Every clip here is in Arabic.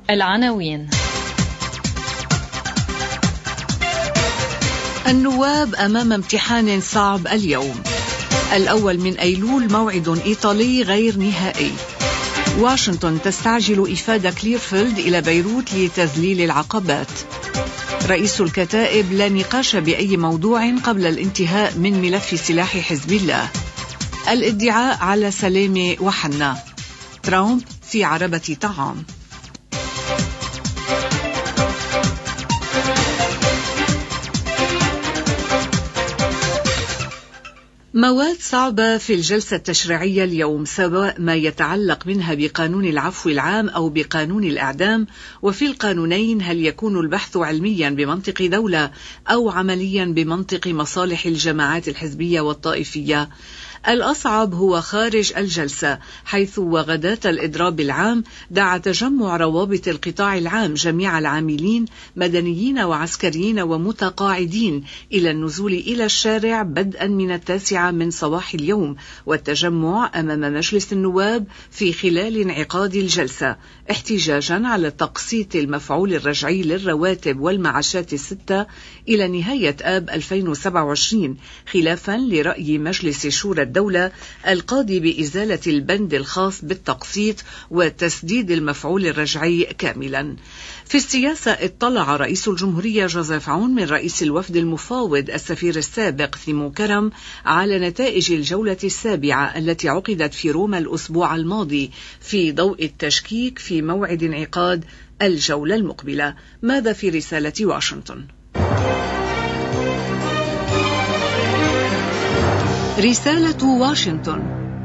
العناوين. النواب أمام امتحان صعب اليوم. الأول من أيلول موعد إيطالي غير نهائي. واشنطن تستعجل إفادة كليرفيلد إلى بيروت لتذليل العقبات. رئيس الكتائب: لا نقاش بأي موضوع قبل الانتهاء من ملف سلاح حزب الله. الادعاء على سلامة وحنا. ترامب في عربة طعام. مواد صعبة في الجلسة التشريعية اليوم، سواء ما يتعلق منها بقانون العفو العام أو بقانون الإعدام. وفي القانونين هل يكون البحث علميا بمنطق دولة أو عمليا بمنطق مصالح الجماعات الحزبية والطائفية؟ الأصعب هو خارج الجلسة، حيث وغداة الإضراب العام دعا تجمع روابط القطاع العام جميع العاملين مدنيين وعسكريين ومتقاعدين إلى النزول إلى الشارع بدءا من 9 من صباح اليوم، والتجمع أمام مجلس النواب في خلال انعقاد الجلسة، احتجاجا على تقسيط المفعول الرجعي للرواتب والمعاشات 6 إلى نهاية آب 2027، خلافا لرأي مجلس شورى الدولة القاضي بإزالة البند الخاص بالتقسيط وتسديد المفعول الرجعي كاملا. في السياسة، اطلع رئيس الجمهورية جوزيف عون من رئيس الوفد المفاوض السفير السابق ثيمو كرم على نتائج الجولة السابعة التي عقدت في روما الأسبوع الماضي في ضوء التشكيك في موعد انعقاد الجولة المقبلة. ماذا في رسالة واشنطن؟ رسالة واشنطن.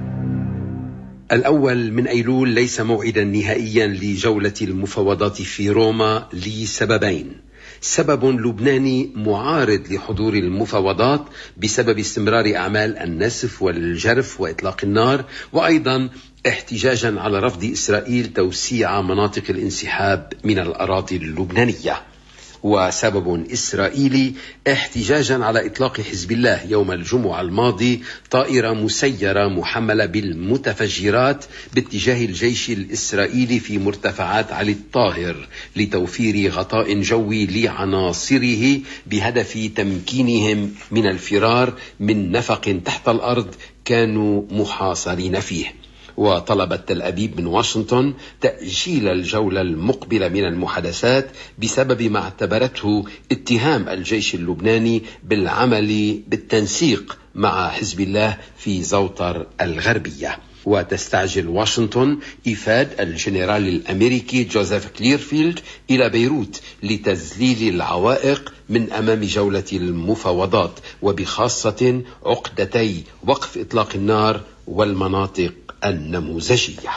الأول من أيلول ليس موعدا نهائيا لجولة المفاوضات في روما لسببين: سبب لبناني معارض لحضور المفاوضات بسبب استمرار أعمال النسف والجرف وإطلاق النار، وأيضا احتجاجا على رفض إسرائيل توسيع مناطق الانسحاب من الأراضي اللبنانية. وسبب إسرائيلي احتجاجا على إطلاق حزب الله يوم الجمعة الماضي طائرة مسيرة محملة بالمتفجرات باتجاه الجيش الإسرائيلي في مرتفعات علي الطاهر لتوفير غطاء جوي لعناصره بهدف تمكينهم من الفرار من نفق تحت الأرض كانوا محاصرين فيه. وطلبت تل أبيب من واشنطن تأجيل الجولة المقبلة من المحادثات بسبب ما اعتبرته اتهام الجيش اللبناني بالعمل بالتنسيق مع حزب الله في زوطر الغربية. وتستعجل واشنطن إفاد الجنرال الأمريكي جوزيف كليرفيلد إلى بيروت لتذليل العوائق من أمام جولة المفاوضات، وبخاصة عقدتي وقف إطلاق النار والمناطق النموذجية.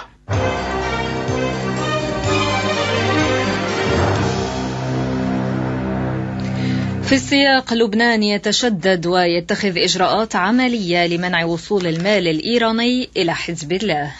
في السياق، لبنان يتشدد ويتخذ إجراءات عملية لمنع وصول المال الإيراني إلى حزب الله.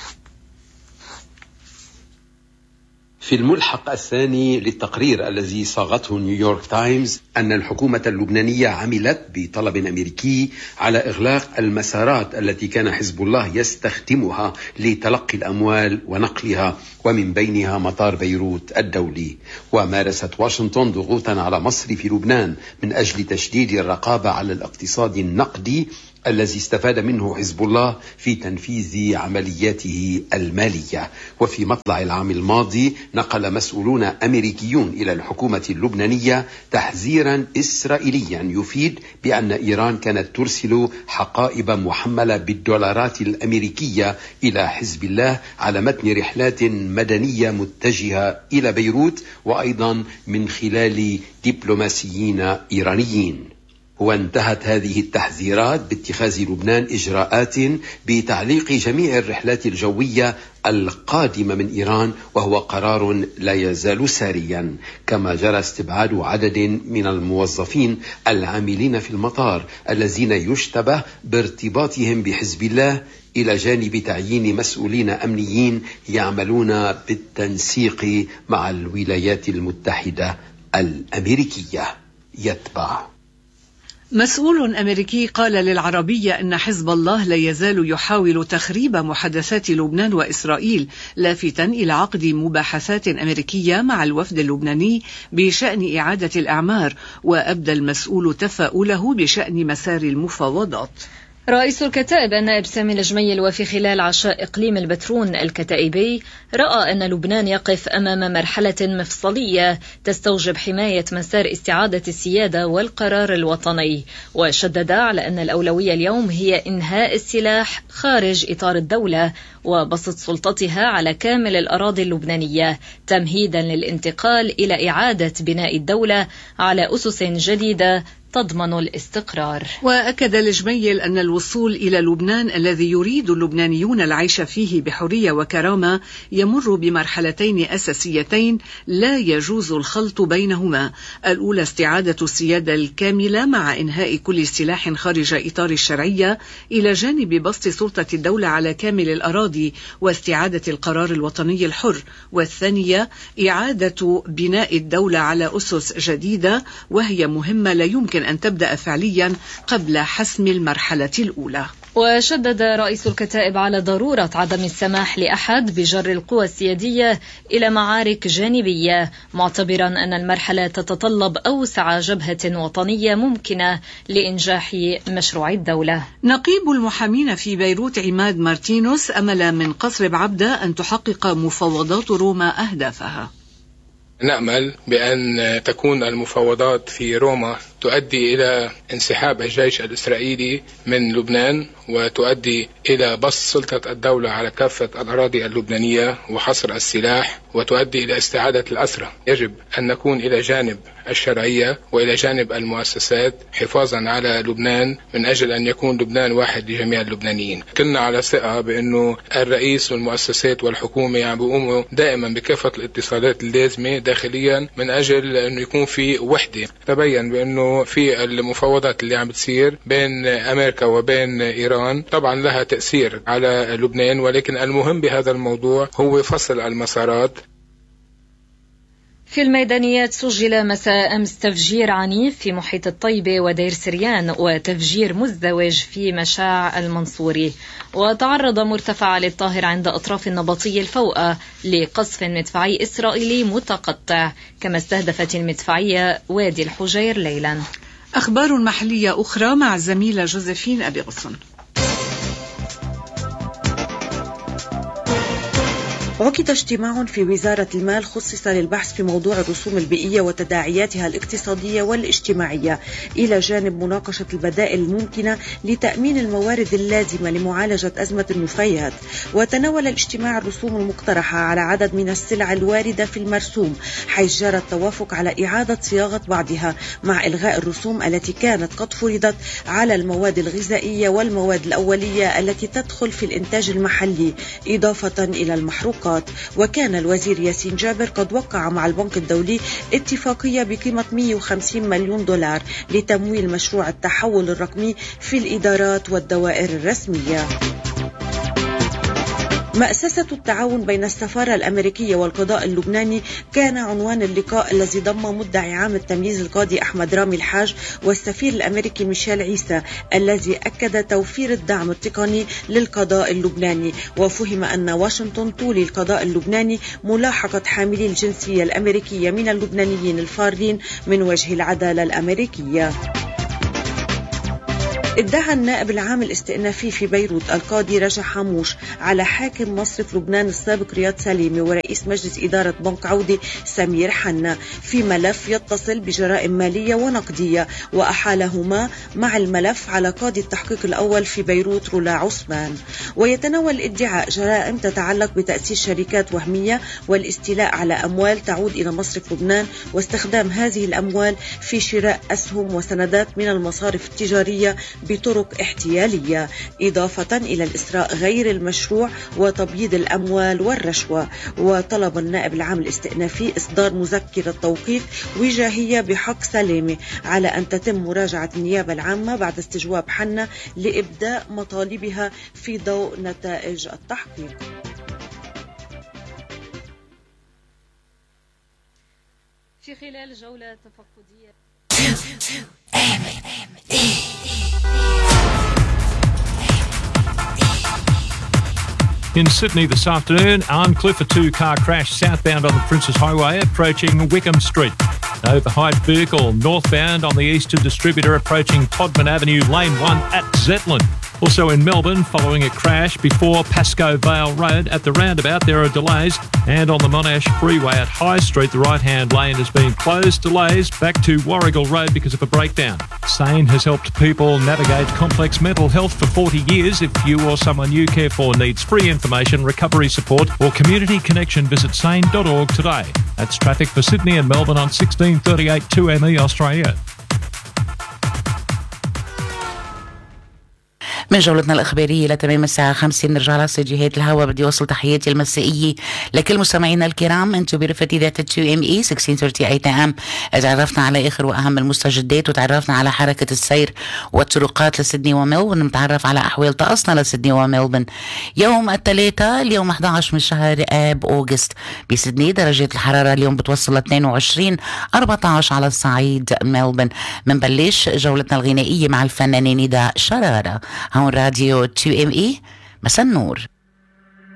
في الملحق الثاني للتقرير الذي صاغته نيويورك تايمز أن الحكومة اللبنانية عملت بطلب أمريكي على إغلاق المسارات التي كان حزب الله يستخدمها لتلقي الأموال ونقلها، ومن بينها مطار بيروت الدولي. ومارست واشنطن ضغوطا على مصر في لبنان من أجل تشديد الرقابة على الاقتصاد النقدي الذي استفاد منه حزب الله في تنفيذ عملياته المالية. وفي مطلع العام الماضي نقل مسؤولون أمريكيون إلى الحكومة اللبنانية تحذيرا إسرائيليا يفيد بأن إيران كانت ترسل حقائب محملة بالدولارات الأمريكية إلى حزب الله على متن رحلات مدنية متجهة إلى بيروت، وأيضا من خلال دبلوماسيين إيرانيين. وانتهت هذه التحذيرات باتخاذ لبنان إجراءات بتعليق جميع الرحلات الجوية القادمة من إيران، وهو قرار لا يزال ساريا. كما جرى استبعاد عدد من الموظفين العاملين في المطار الذين يشتبه بارتباطهم بحزب الله، إلى جانب تعيين مسؤولين أمنيين يعملون بالتنسيق مع الولايات المتحدة الأمريكية. يتبع مسؤول أمريكي قال للعربية أن حزب الله لا يزال يحاول تخريب محادثات لبنان وإسرائيل، لافتا إلى عقد مباحثات أمريكية مع الوفد اللبناني بشأن إعادة الأعمار، وأبدى المسؤول تفاؤله بشأن مسار المفاوضات. رئيس الكتائب النائب سامي الجميل وفي خلال عشاء إقليم البترون الكتائبي رأى أن لبنان يقف أمام مرحلة مفصلية تستوجب حماية مسار استعادة السيادة والقرار الوطني، وشدد على أن الأولوية اليوم هي إنهاء السلاح خارج إطار الدولة وبسط سلطتها على كامل الأراضي اللبنانية تمهيدا للانتقال إلى إعادة بناء الدولة على أسس جديدة تضمن الاستقرار. وأكد الجميل أن الوصول إلى لبنان الذي يريد اللبنانيون العيش فيه بحرية وكرامة يمر بمرحلتين أساسيتين لا يجوز الخلط بينهما: الأولى استعادة السيادة الكاملة مع إنهاء كل سلاح خارج إطار الشرعية إلى جانب بسط سلطة الدولة على كامل الأراضي واستعادة القرار الوطني الحر، والثانية إعادة بناء الدولة على أسس جديدة، وهي مهمة لا يمكن أن تبدأ فعليا قبل حسم المرحلة الأولى. وشدد رئيس الكتائب على ضرورة عدم السماح لأحد بجر القوى السيادية إلى معارك جانبية، معتبرا أن المرحلة تتطلب أوسع جبهة وطنية ممكنة لإنجاح مشروع الدولة. نقيب المحامين في بيروت عماد مارتينوس أمل من قصر بعبدة أن تحقق مفاوضات روما أهدافها. نأمل بأن تكون المفاوضات في روما تؤدي إلى انسحاب الجيش الإسرائيلي من لبنان، وتؤدي إلى بسط سلطة الدولة على كافة الأراضي اللبنانية وحصر السلاح، وتؤدي إلى استعادة الأسرى. يجب أن نكون إلى جانب الشرعية وإلى جانب المؤسسات حفاظا على لبنان من أجل أن يكون لبنان واحد لجميع اللبنانيين. كنا على ثقة بأنه الرئيس والمؤسسات والحكومة يعني بيقوموا دائما بكافة الاتصالات اللازمة داخليا من أجل أنه يكون في وحدة. تبين بأنه في المفاوضات اللي عم بتصير بين أمريكا وبين إيران طبعا لها تأثير على لبنان، ولكن المهم بهذا الموضوع هو فصل المسارات. في الميدانيات سجل مساء أمس تفجير عنيف في محيط الطيبة ودير سريان، وتفجير مزدوج في مشاع المنصوري. وتعرض مرتفع علي الطاهر عند أطراف النبطية الفوقة لقصف مدفعي إسرائيلي متقطع، كما استهدفت المدفعية وادي الحجير ليلا. أخبار محلية أخرى مع الزميلة جوزيفين أبي غصن. عقد اجتماع في وزارة المال خصص للبحث في موضوع الرسوم البيئية وتداعياتها الاقتصادية والاجتماعية، إلى جانب مناقشة البدائل الممكنة لتأمين الموارد اللازمة لمعالجة أزمة النفايات. وتناول الاجتماع الرسوم المقترحة على عدد من السلع الواردة في المرسوم، حيث جرى التوافق على إعادة صياغة بعضها مع إلغاء الرسوم التي كانت قد فرضت على المواد الغذائية والمواد الأولية التي تدخل في الإنتاج المحلي، إضافة إلى المحروقات. وكان الوزير ياسين جابر قد وقع مع البنك الدولي اتفاقية بقيمة 150 مليون دولار لتمويل مشروع التحول الرقمي في الإدارات والدوائر الرسمية. مؤسسة التعاون بين السفارة الأمريكية والقضاء اللبناني كان عنوان اللقاء الذي ضم مدعي عام التمييز القاضي أحمد رامي الحاج والسفير الأمريكي ميشيل عيسى، الذي أكد توفير الدعم التقني للقضاء اللبناني. وفهم أن واشنطن تولي القضاء اللبناني ملاحقة حاملي الجنسية الأمريكية من اللبنانيين الفارين من وجه العدالة الأمريكية. ادعى النائب العام الاستئنافي في بيروت القاضي رجا حاموش على حاكم مصرف لبنان السابق رياض سليمي ورئيس مجلس إدارة بنك عودة سمير حنا في ملف يتصل بجرائم مالية ونقدية، وأحالهما مع الملف على قاضي التحقيق الأول في بيروت رولا عثمان. ويتناول الادعاء جرائم تتعلق بتأسيس شركات وهمية والاستيلاء على أموال تعود إلى مصرف لبنان، واستخدام هذه الأموال في شراء أسهم وسندات من المصارف التجارية بطرق احتيالية، إضافة إلى الإسراء غير المشروع وتبييض الأموال والرشوة. وطلب النائب العام الاستئنافي إصدار مذكرة توقيف وجاهية بحق سلامة على أن تتم مراجعة النيابة العامة بعد استجواب حنا لإبداء مطالبها في ضوء نتائج التحقيق. في خلال جولة تفقدية In Sydney this afternoon, Arncliffe, a two-car crash southbound on the Princes Highway approaching Wickham Street. Overhyped vehicle northbound on the Eastern Distributor approaching Todman Avenue, Lane 1 at Zetland. Also in Melbourne, following a crash before Pascoe Vale Road at the roundabout, there are delays. And on the Monash Freeway at High Street, the right-hand lane has been closed. Delays back to Warrigal Road because of a breakdown. SANE has helped people navigate complex mental health for 40 years. If you or someone you care for needs free information, recovery support or community connection, visit sane.org today. That's traffic for Sydney and Melbourne on 1638 2ME Australia. من جولتنا الإخبارية لتمام الساعة 5 نرجع على استديوهات الهواء. بدي أوصل تحياتي المسائية لكل مستمعينا الكرام. أنتم برفقة ذات 2ME 1638 AM. تعرفنا على آخر وأهم المستجدات وتعرفنا على حركة السير والطرقات لسيدني وملبورن. نتعرف على أحوال طقسنا لسيدني وملبورن يوم الثلاثاء اليوم 11 من شهر آب أوغست. بسيدني درجة الحرارة اليوم بتوصل ل 22 14 على الصعيد ملبورن. منبلش جولتنا الغنائية مع الفنانة ندى شرارة. هون راديو 2ME. مساء النور.